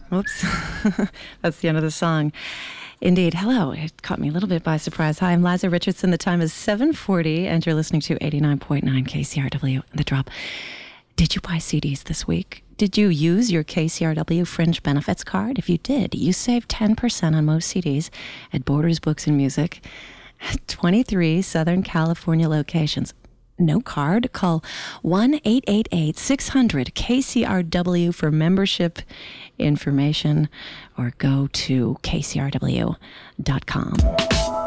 Oops. That's the end of the song. Indeed. Hello. It caught me a little bit by surprise. Hi, I'm Liza Richardson. The time is 7:40, and you're listening to 89.9 KCRW, The Drop. Did you buy CDs this week? Did you use your KCRW Fringe Benefits card? If you did, you saved 10% on most CDs at Borders Books and Music at 23 Southern California locations. No card? Call 1-888-600-KCRW for membership information or go to kcrw.com.